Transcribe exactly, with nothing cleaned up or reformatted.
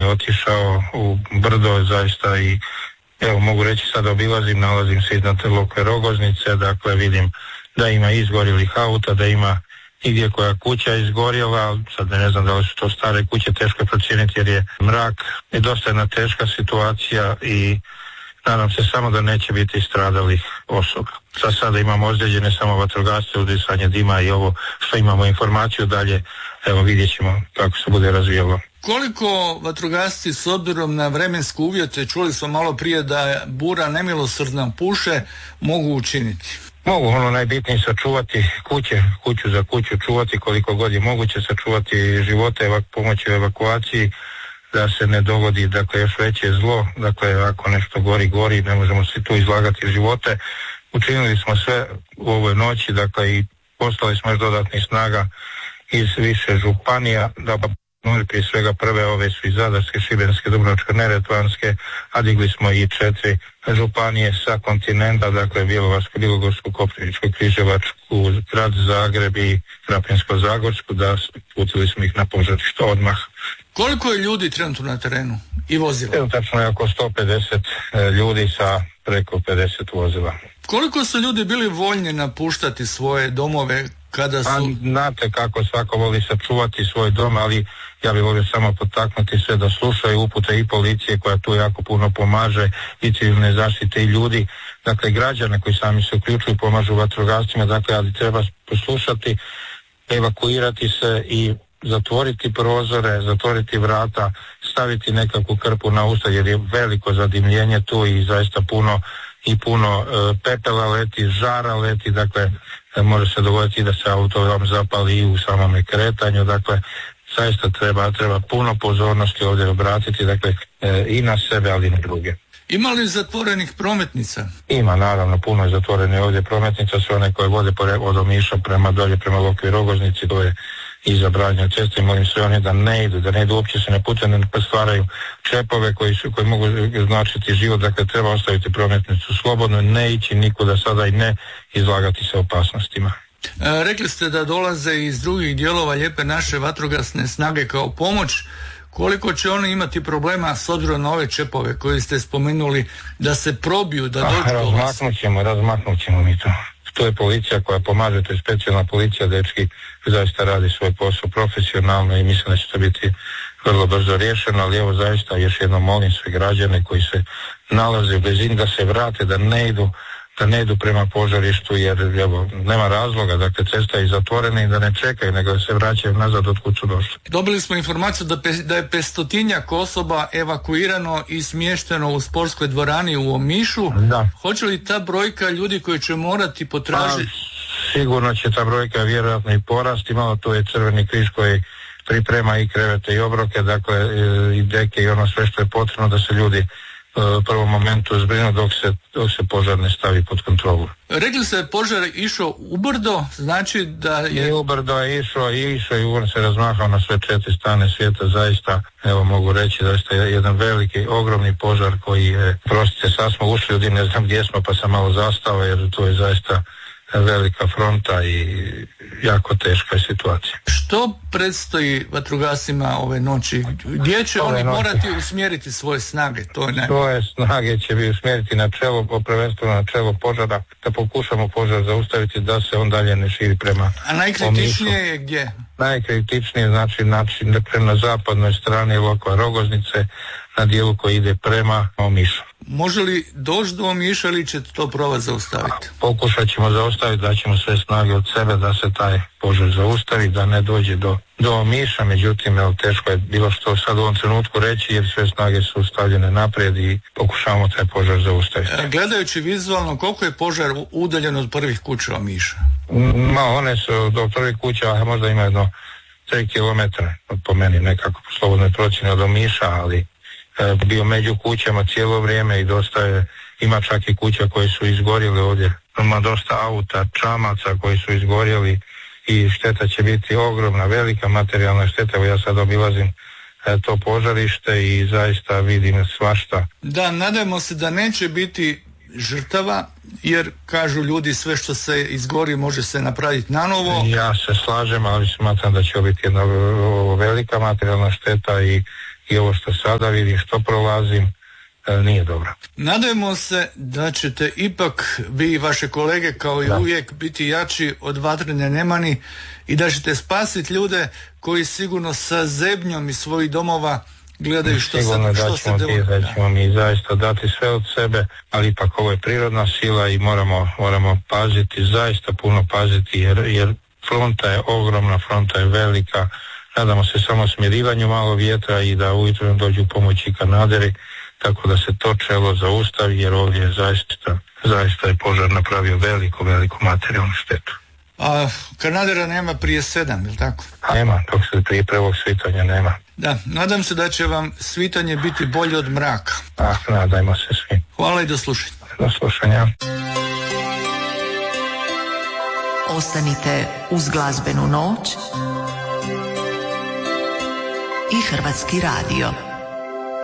otišao u brdo zaista i evo mogu reći sad obilazim, nalazim se iznad te Lokve Rogoznice, dakle vidim da ima izgorjelih auta, da ima i gdje koja kuća izgorjela, sad ne znam da li su to stare kuće, teško je procijeniti jer je mrak, je dosta jedna teška situacija i nadam se samo da neće biti stradalih osoba. Za sada imamo ozlijeđene samo vatrogasce, udisanje dima i ovo što imamo informaciju dalje, evo vidjet ćemo kako se bude razvijalo. Koliko vatrogasci s obzirom na vremenske uvjete, čuli smo malo prije da bura nemilosrdna puše, mogu učiniti? Mogu, ono najbitnije sačuvati kuće, kuću za kuću čuvati koliko god je moguće, sačuvati živote, evak, pomoći u evakuaciji, da se ne dogodi dakle još veće zlo, dakle ako nešto gori, gori, ne možemo se tu izlagati živote. Učinili smo sve u ovoj noći, dakle i poslali smo još dodatnih snaga iz više županija, da prije svega prve ove su i Zadarske, Šibenske, Dubrovačko-neretvanske, a digli smo i četiri županije sa kontinenta, dakle Bjelovarsku, Bilogorsku, Koprivničku, Križevačku, Grad Zagreb i Krapinsko-zagorsku, da putili smo ih na požarište odmah. Koliko je ljudi trenutno na terenu i vozila? Evo, tačno je oko sto pedeset ljudi sa preko pedeset vozila. Koliko su ljudi bili voljni napuštati svoje domove kada su... A, znate kako svako voli sačuvati svoj dom, ali ja bih volio samo potaknuti sve da slušaju upute i policije koja tu jako puno pomaže, i civilne zaštite i ljudi, dakle građane koji sami se uključuju, pomažu vatrogascima, dakle ali treba poslušati, evakuirati se i zatvoriti prozore, zatvoriti vrata, staviti nekakvu krpu na usta jer je veliko zadimljenje tu i zaista puno i puno e, pepela leti, žara leti, dakle e, može se dogoditi da se auto vam zapali i u samome kretanju, dakle zaista treba, treba puno pozornosti ovdje obratiti, dakle e, i na sebe, ali i na druge. Ima li zatvorenih prometnica? Ima, naravno, puno je zatvorene ovdje prometnica, sve one koje vode od Omiša prema dolje, prema Lokvi Rogoznici, to je i zabranje ceste i molim sve one da ne idu, da ne idu, uopće se ne puta, ne stvaraju čepove koji, su, koji mogu značiti život, dakle treba ostaviti prometnicu slobodno, ne ići nikuda sada i ne izlagati se opasnostima. E, rekli ste da dolaze iz drugih dijelova Lijepe naše vatrogasne snage kao pomoć. Koliko će oni imati problema s obzirom na ove čepove koje ste spomenuli da se probiju, da dođu do vas? Razmaknut ćemo, razmaknut ćemo mi to. To je policija koja pomaže, to je specijalna policija, dečki zaista radi svoj posao profesionalno i mislim da će to biti vrlo brzo riješeno, ali evo zaista još jednom molim sve građane koji se nalaze u blizini da se vrate, da ne idu da ne idu prema požarištu jer evo, nema razloga, dakle cesta je zatvorena i da ne čekaju, nego da se vraćaju nazad od kud su došli. Dobili smo informaciju da, pe, da je petstotinjak osoba evakuirano i smješteno u sportskoj dvorani u Omišu. Da. Hoće li ta brojka ljudi koji će morati potražiti? Pa, sigurno će ta brojka vjerojatno i porasti, malo tu je Crveni križ koji priprema i krevete i obroke, dakle i deke i ono sve što je potrebno da se ljudi u prvom momentu zbrinu dok se, dok se požar ne stavi pod kontrolu. Rekli ste požar išao u brdo, znači da je... I u brdo je išao i išao i on se razmahao na sve četiri strane svijeta, zaista, evo mogu reći da je jedan veliki, ogromni požar koji je, prostite, sad smo ušli ljudi, ne znam gdje smo pa sam malo zastao jer to je zaista velika fronta i jako teška je situacija. Što predstoji vatrogascima ove noći? Gdje će ove oni noći morati usmjeriti svoje snage? To je svoje snage će bi usmjeriti na čelo, prvenstveno na čelo požara, da pokušamo požar zaustaviti da se on dalje ne širi prema A najkritičnije Omišu. Je gdje? Najkritičnije znači način prema zapadnoj strani Lokva Rogoznice, na dijelu koji ide prema Omišu. Može li doći do Omiša ili ćete to probati zaustaviti? Pokušat ćemo zaustaviti, da ćemo sve snage od sebe da se taj požar zaustavi, da ne dođe do, do Omiša, međutim evo, teško je bilo što sad u ovom trenutku reći jer sve snage su stavljene naprijed i pokušavamo taj požar zaustaviti. E, gledajući vizualno, koliko je požar udaljen od prvih kuća Omiša? Ma, one su do prvih kuća, a možda ima jedno tri kilometra, po meni nekako po slobodnoj procjeni od Omiša, ali bio među kućama cijelo vrijeme i dosta je, ima čak i kuća koji su izgorjeli ovdje. Ima dosta auta, čamaca koji su izgorjeli i šteta će biti ogromna, velika materijalna šteta. Evo ja sad obilazim to požarište i zaista vidim svašta. Da, nadajmo se da neće biti žrtava, jer kažu ljudi sve što se izgori može se napraviti nanovo. Ja se slažem, ali smatram da će biti jedna velika materijalna šteta i i ovo što sada vidim, što prolazim, nije dobro. Nadajmo se da ćete ipak vi i vaše kolege kao i da. uvijek biti jači od vatrene nemani i da ćete spasiti ljude koji sigurno sa zebnjom iz svojih domova gledaju što, sigurno se, što se događa. Da ćemo mi zaista dati sve od sebe, ali ipak ovo je prirodna sila i moramo, moramo paziti, zaista puno paziti jer, jer fronta je ogromna, fronta je velika. Nadamo se samo smirivanju malo vjetra i da ujutro dođu pomoći Kanaderi, tako da se to čelo zaustavi jer ovdje je zaista, zaista je požar napravio veliku, veliku materijalnu štetu. A Kanadera nema prije sedam, je li tako? Nema, dok se prije prvog svitanja nema. Da, nadam se da će vam svitanje biti bolje od mraka. Ah, nadajmo se svi. Hvala i do slušanja. Do slušanja. Ostanite uz glazbenu noć i Hrvatski radio.